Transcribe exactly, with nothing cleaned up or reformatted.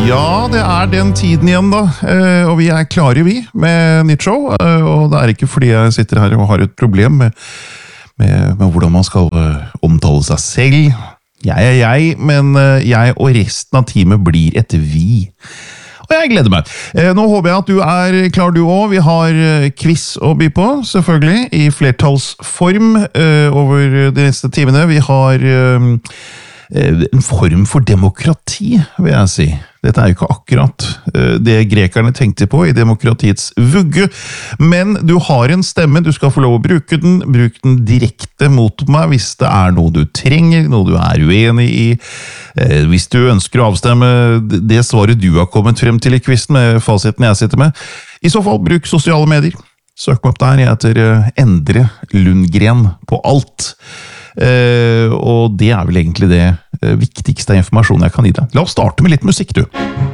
Ja, det er den tiden igjen da, eh, og vi er klare vi med nytt show, eh, og det er ikke fordi jeg sitter her og har et problem med, med, med hvordan man skal eh, omtale seg selv. Jeg er jeg, men eh, jeg og resten av teamet blir et vi. Og jeg gleder meg. Eh, nå håper jeg at du er klar du også. Vi har eh, quiz å by på, selvfølgelig, i flertallsform eh, over de neste timene. Vi har eh, en form for demokrati, vil jeg si. Dette er jo ikke akkurat det grekerne tenkte på i demokratiets vugge, men du har en stemme, du skal få lov å bruke den, bruk den direkte mot meg hvis det er noe du trenger, noe du er uenig i. Hvis du ønsker å avstemme det svaret du har kommet frem til i quizen med fasiten jeg sitter med, i så fall bruk sosiale medier. Søk meg opp der, jeg heter Endre Lundgren på alt. Uh, og det er vel egentlig det uh, viktigste informasjonen jeg kan gi deg. La oss starte med litt musikk, du.